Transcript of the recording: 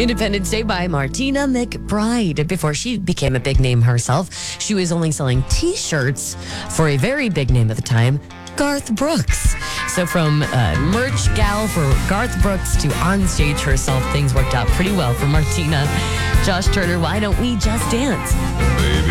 Independence Day by Martina McBride. Before she became a big name herself, she was only selling t-shirts for a very big name at the time, Garth Brooks. So from merch gal for Garth Brooks to onstage herself, things worked out pretty well for Martina. Josh Turner, why don't we just dance? Baby,